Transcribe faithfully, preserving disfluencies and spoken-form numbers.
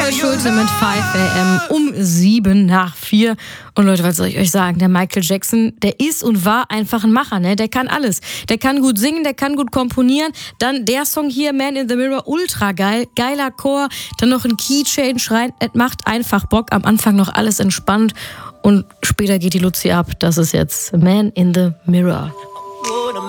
Robert Schulze mit fünf a m um sieben nach vier. Und Leute, was soll ich euch sagen? Der Michael Jackson, der ist und war einfach ein Macher, ne? Der kann alles. Der kann gut singen, der kann gut komponieren. Dann der Song hier, Man in the Mirror, ultra geil. Geiler Chor. Dann noch ein Keychain schreien. Es macht einfach Bock. Am Anfang noch alles entspannt. Und später geht die Luzi ab. Das ist jetzt Man in the Mirror.